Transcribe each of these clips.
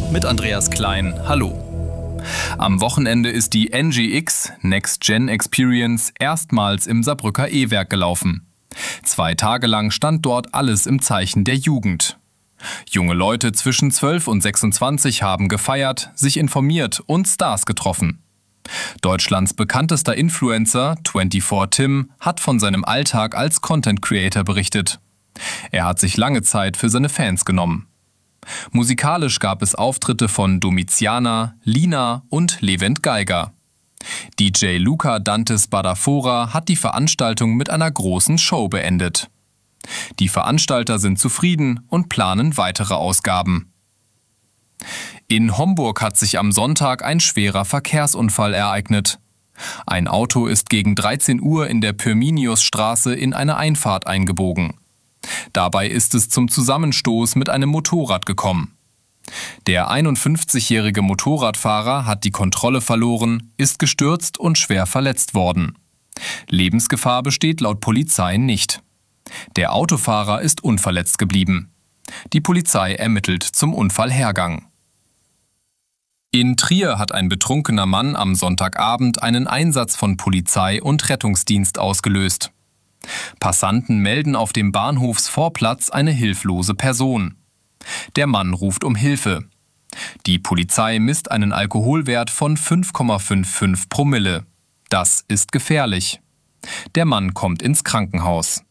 mit Andreas Klein. Hallo. Am Wochenende ist die NGX Next Gen Experience erstmals im Saarbrücker E-Werk gelaufen. 2 Tage lang stand dort alles im Zeichen der Jugend. Junge Leute zwischen 12 und 26 haben gefeiert, sich informiert und Stars getroffen. Deutschlands bekanntester Influencer, 24Tim, hat von seinem Alltag als Content Creator berichtet. Er hat sich lange Zeit für seine Fans genommen. Musikalisch gab es Auftritte von Domiziana, Lina und Levent Geiger. DJ Luca Dantes Badafora hat die Veranstaltung mit einer großen Show beendet. Die Veranstalter sind zufrieden und planen weitere Ausgaben. In Homburg hat sich am Sonntag ein schwerer Verkehrsunfall ereignet. Ein Auto ist gegen 13 Uhr in der Pirminiusstraße in eine Einfahrt eingebogen. Dabei ist es zum Zusammenstoß mit einem Motorrad gekommen. Der 51-jährige Motorradfahrer hat die Kontrolle verloren, ist gestürzt und schwer verletzt worden. Lebensgefahr besteht laut Polizei nicht. Der Autofahrer ist unverletzt geblieben. Die Polizei ermittelt zum Unfallhergang. In Trier hat ein betrunkener Mann am Sonntagabend einen Einsatz von Polizei und Rettungsdienst ausgelöst. Passanten melden auf dem Bahnhofsvorplatz eine hilflose Person. Der Mann ruft um Hilfe. Die Polizei misst einen Alkoholwert von 5,55 Promille. Das ist gefährlich. Der Mann kommt ins Krankenhaus.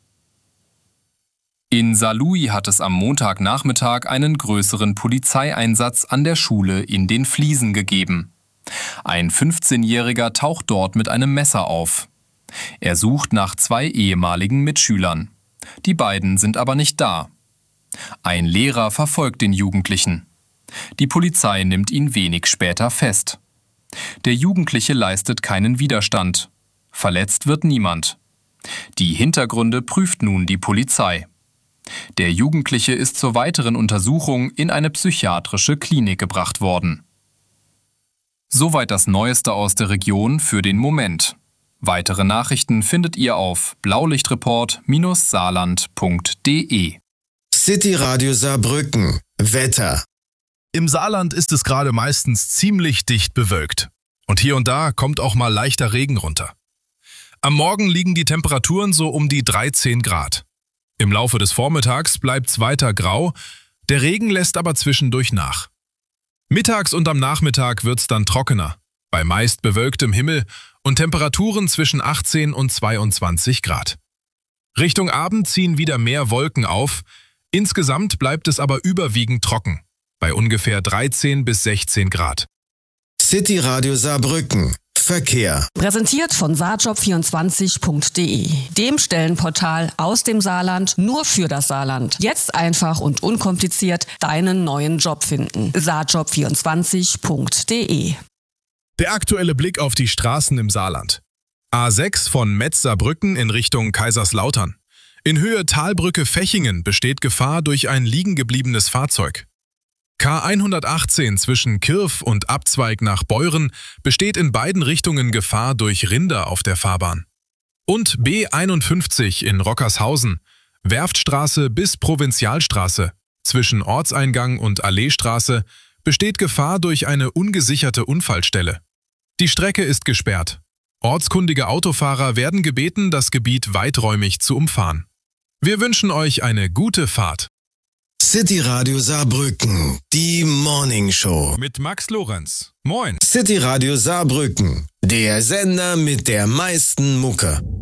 In Saarlouis hat es am Montagnachmittag einen größeren Polizeieinsatz an der Schule in den Fliesen gegeben. Ein 15-Jähriger taucht dort mit einem Messer auf. Er sucht nach 2 ehemaligen Mitschülern. Die beiden sind aber nicht da. Ein Lehrer verfolgt den Jugendlichen. Die Polizei nimmt ihn wenig später fest. Der Jugendliche leistet keinen Widerstand. Verletzt wird niemand. Die Hintergründe prüft nun die Polizei. Der Jugendliche ist zur weiteren Untersuchung in eine psychiatrische Klinik gebracht worden. Soweit das Neueste aus der Region für den Moment. Weitere Nachrichten findet ihr auf blaulichtreport-saarland.de. City Radio Saarbrücken. Wetter. Im Saarland ist es gerade meistens ziemlich dicht bewölkt. Und hier und da kommt auch mal leichter Regen runter. Am Morgen liegen die Temperaturen so um die 13 Grad. Im Laufe des Vormittags bleibt's weiter grau, der Regen lässt aber zwischendurch nach. Mittags und am Nachmittag wird's dann trockener, bei meist bewölktem Himmel und Temperaturen zwischen 18 und 22 Grad. Richtung Abend ziehen wieder mehr Wolken auf, insgesamt bleibt es aber überwiegend trocken, bei ungefähr 13 bis 16 Grad. City Radio Saarbrücken. Verkehr. Präsentiert von saarjob24.de, dem Stellenportal aus dem Saarland nur für das Saarland. Jetzt einfach und unkompliziert deinen neuen Job finden. saarjob24.de. Der aktuelle Blick auf die Straßen im Saarland. A6 von Metz-Saarbrücken in Richtung Kaiserslautern. In Höhe Talbrücke-Fechingen besteht Gefahr durch ein liegengebliebenes Fahrzeug. K118 zwischen Kirf und Abzweig nach Beuren besteht in beiden Richtungen Gefahr durch Rinder auf der Fahrbahn. Und B51 in Rockershausen, Werftstraße bis Provinzialstraße, zwischen Ortseingang und Alleestraße, besteht Gefahr durch eine ungesicherte Unfallstelle. Die Strecke ist gesperrt. Ortskundige Autofahrer werden gebeten, das Gebiet weiträumig zu umfahren. Wir wünschen euch eine gute Fahrt. City Radio Saarbrücken, die Morning Show. Mit Max Lorenz. Moin. City Radio Saarbrücken, der Sender mit der meisten Mucke.